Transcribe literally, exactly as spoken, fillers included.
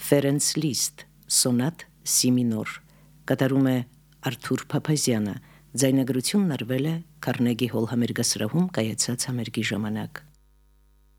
Ֆերենց Լիստ, Սոնատ Սի մինոր, կատարում է Արթուր Փափազյանը, ձայնագրությունն արվել է Քարնեգի հոլ համերգասրահում կայացած համերգի ժամանակ։